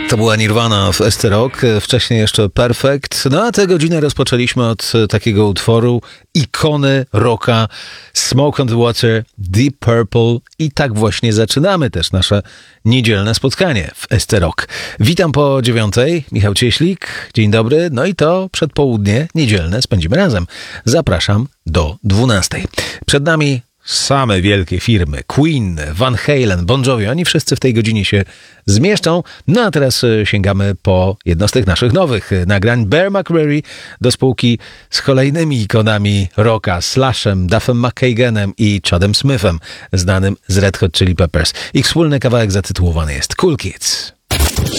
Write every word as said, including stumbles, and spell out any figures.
To była Nirvana w Ester Rock, wcześniej jeszcze Perfect. No a tę godzinę rozpoczęliśmy od takiego utworu, ikony rocka, Smoke on the Water, Deep Purple i tak właśnie zaczynamy też nasze niedzielne spotkanie w Ester Rock. Witam po dziewiątej, Michał Cieślik, dzień dobry, no i to przedpołudnie niedzielne spędzimy razem. Zapraszam do dwunastej. Przed nami same wielkie firmy, Queen, Van Halen, Bon Jovi, oni wszyscy w tej godzinie się zmieszczą. No a teraz sięgamy po jedno z tych naszych nowych nagrań. Bear McCreary do spółki z kolejnymi ikonami rocka, Slashem, Duffem McKaganem i Chadem Smithem, znanym z Red Hot Chili Peppers. Ich wspólny kawałek zatytułowany jest Cool Kids.